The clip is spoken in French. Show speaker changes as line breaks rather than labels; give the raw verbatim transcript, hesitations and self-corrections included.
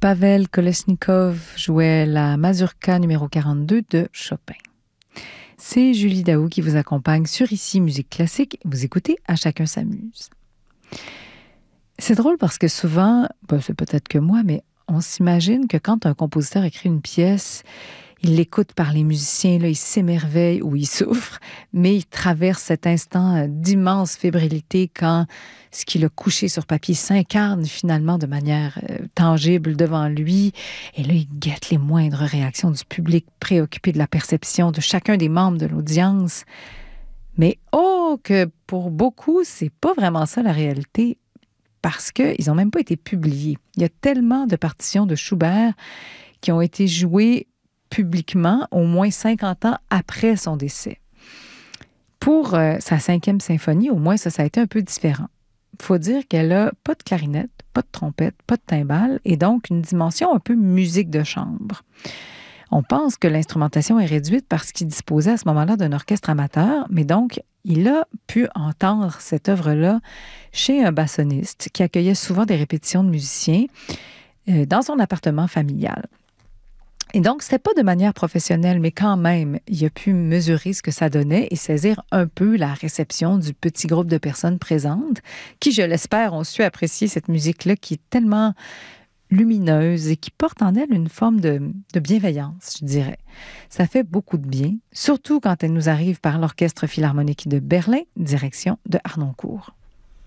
Pavel Kolesnikov jouait la mazurka numéro quarante-deux de Chopin. C'est Julie Daou qui vous accompagne sur Ici Musique Classique. Vous écoutez À chacun s'amuse. C'est drôle parce que souvent, ben c'est peut-être que moi, mais on s'imagine que quand un compositeur écrit une pièce, il l'écoute par les musiciens, là, il s'émerveille ou il souffre, mais il traverse cet instant d'immense fébrilité quand ce qu'il a couché sur papier s'incarne finalement de manière euh, tangible devant lui. Et là, il guette les moindres réactions du public, préoccupé de la perception de chacun des membres de l'audience. Mais oh, que pour beaucoup, c'est pas vraiment ça la réalité, parce qu'ils n'ont même pas été publiés. Il y a tellement de partitions de Schubert qui ont été jouées publiquement au moins cinquante ans après son décès. Pour euh, sa cinquième symphonie, au moins, ça, ça a été un peu différent. Il faut dire qu'elle n'a pas de clarinette, pas de trompette, pas de timbale, et donc une dimension un peu musique de chambre. On pense que l'instrumentation est réduite parce qu'il disposait à ce moment-là d'un orchestre amateur, mais donc il a pu entendre cette œuvre-là chez un bassoniste qui accueillait souvent des répétitions de musiciens euh, dans son appartement familial. Et donc, c'était pas de manière professionnelle, mais quand même, il a pu mesurer ce que ça donnait et saisir un peu la réception du petit groupe de personnes présentes qui, je l'espère, ont su apprécier cette musique-là qui est tellement lumineuse et qui porte en elle une forme de, de bienveillance, je dirais. Ça fait beaucoup de bien, surtout quand elle nous arrive par l'Orchestre philharmonique de Berlin, direction de Harnoncourt.